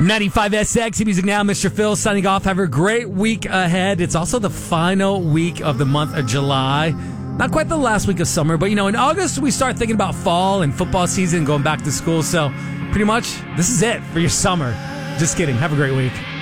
95SX, Music Now, Mr. Phil signing off. Have a great week ahead. It's also the final week of the month of July. Not quite the last week of summer, but in August we start thinking about fall and football season, going back to school. So pretty much this is it for your summer. Just kidding. Have a great week.